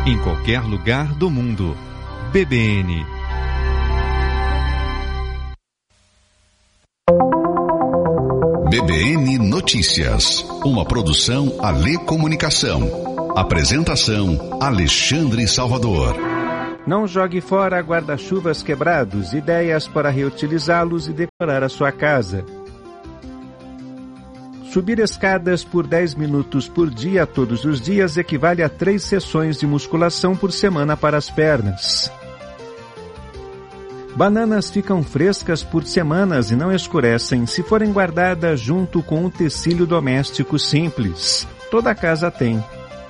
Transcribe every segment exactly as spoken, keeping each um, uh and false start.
em qualquer lugar do mundo. B B N. B B N Notícias, uma produção Alê Comunicação. Apresentação Alexandre Salvador. Não jogue fora guarda-chuvas quebrados, ideias para reutilizá-los e decorar a sua casa. Subir escadas por dez minutos por dia todos os dias equivale a três sessões de musculação por semana para as pernas. Bananas ficam frescas por semanas e não escurecem se forem guardadas junto com um tecido doméstico simples. Toda casa tem.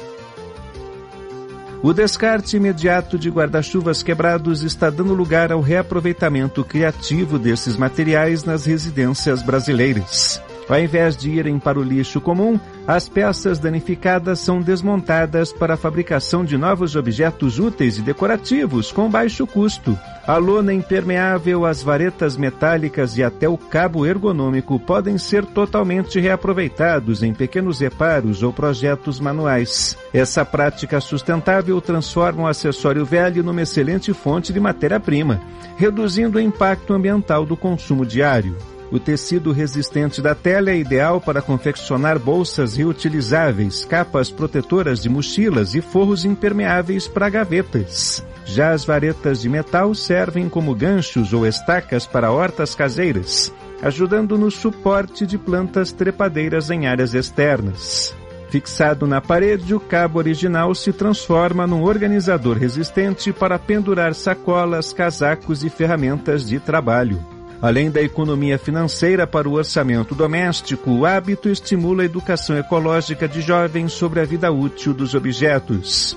O descarte imediato de guarda-chuvas quebrados está dando lugar ao reaproveitamento criativo desses materiais nas residências brasileiras. Ao invés de irem para o lixo comum, as peças danificadas são desmontadas para a fabricação de novos objetos úteis e decorativos com baixo custo. A lona impermeável, as varetas metálicas e até o cabo ergonômico podem ser totalmente reaproveitados em pequenos reparos ou projetos manuais. Essa prática sustentável transforma o acessório velho numa excelente fonte de matéria-prima, reduzindo o impacto ambiental do consumo diário. O tecido resistente da tela é ideal para confeccionar bolsas reutilizáveis, capas protetoras de mochilas e forros impermeáveis para gavetas. Já as varetas de metal servem como ganchos ou estacas para hortas caseiras, ajudando no suporte de plantas trepadeiras em áreas externas. Fixado na parede, o cabo original se transforma num organizador resistente para pendurar sacolas, casacos e ferramentas de trabalho. Além da economia financeira para o orçamento doméstico, o hábito estimula a educação ecológica de jovens sobre a vida útil dos objetos.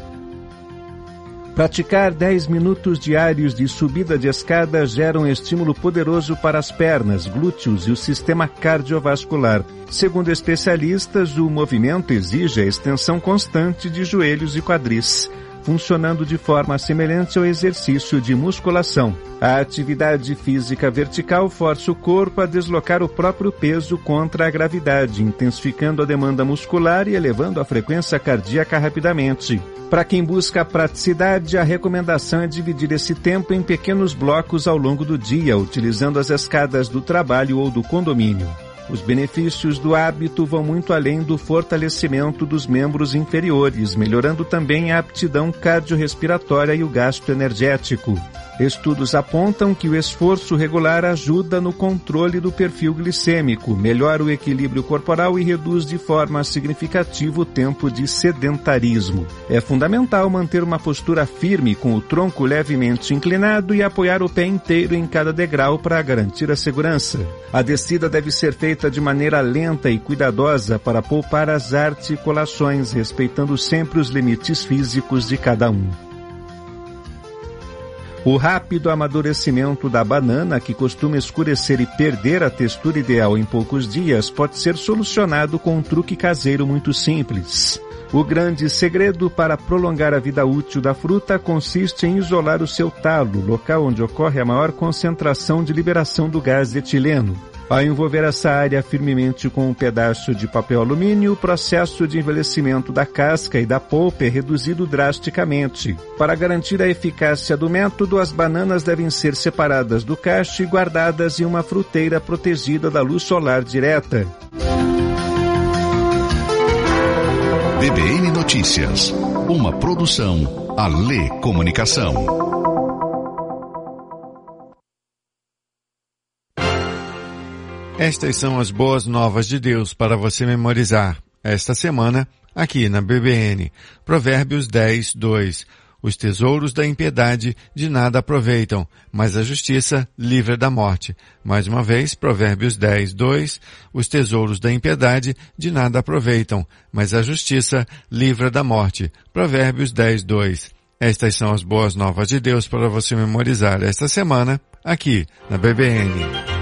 Praticar dez minutos diários de subida de escada gera um estímulo poderoso para as pernas, glúteos e o sistema cardiovascular. Segundo especialistas, o movimento exige a extensão constante de joelhos e quadris, funcionando de forma semelhante ao exercício de musculação. A atividade física vertical força o corpo a deslocar o próprio peso contra a gravidade, intensificando a demanda muscular e elevando a frequência cardíaca rapidamente. Para quem busca praticidade, a recomendação é dividir esse tempo em pequenos blocos ao longo do dia, utilizando as escadas do trabalho ou do condomínio. Os benefícios do hábito vão muito além do fortalecimento dos membros inferiores, melhorando também a aptidão cardiorrespiratória e o gasto energético. Estudos apontam que o esforço regular ajuda no controle do perfil glicêmico, melhora o equilíbrio corporal e reduz de forma significativa o tempo de sedentarismo. É fundamental manter uma postura firme com o tronco levemente inclinado e apoiar o pé inteiro em cada degrau para garantir a segurança. A descida deve ser feita de maneira lenta e cuidadosa para poupar as articulações, respeitando sempre os limites físicos de cada um. O rápido amadurecimento da banana, que costuma escurecer e perder a textura ideal em poucos dias, pode ser solucionado com um truque caseiro muito simples. O grande segredo para prolongar a vida útil da fruta consiste em isolar o seu talo, local onde ocorre a maior concentração de liberação do gás etileno. Ao envolver essa área firmemente com um pedaço de papel alumínio, o processo de envelhecimento da casca e da polpa é reduzido drasticamente. Para garantir a eficácia do método, as bananas devem ser separadas do cacho e guardadas em uma fruteira protegida da luz solar direta. B B N Notícias, uma produção Alê Comunicação. Estas são as boas novas de Deus para você memorizar esta semana aqui na B B N. Provérbios dez, dois. Os tesouros da impiedade de nada aproveitam, mas a justiça livra da morte. Mais uma vez, Provérbios dez, dois. Os tesouros da impiedade de nada aproveitam, mas a justiça livra da morte. Provérbios dez, dois. Estas são as boas novas de Deus para você memorizar esta semana aqui na B B N.